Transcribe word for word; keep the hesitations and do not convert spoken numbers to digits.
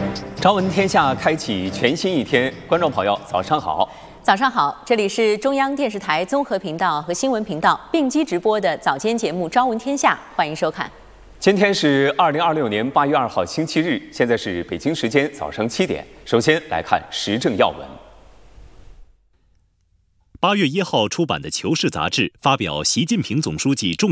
朝闻天下开启全新一天，观众朋友早上好。 早上好，这里是中央电视台综合频道和新闻频道并机直播的早间节目《朝闻天下》，欢迎收看。 今天是二零二六年八月二号星期日，现在是北京时间早上七点。首先来看时政要闻。 八月一号出版的《求是》杂志发表习近平总书记重